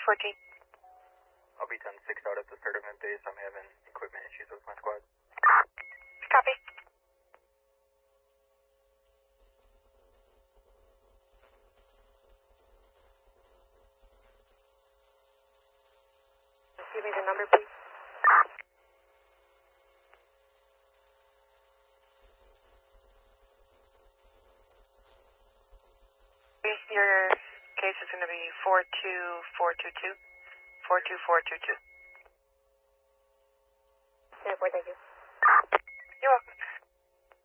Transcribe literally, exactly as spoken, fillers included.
fourteen. I'll be ten six out at the start of event base. I'm having equipment issues with my squad. Copy. Give me the number, please. Your case is going to be four two four two two. four two four two two. Yeah, thank you.